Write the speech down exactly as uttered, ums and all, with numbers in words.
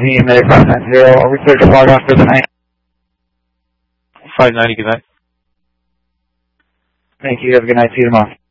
Z, Medic five ninety, are we clear to log off for the night? five ninety, good night. Thank you, have a good night, see you tomorrow.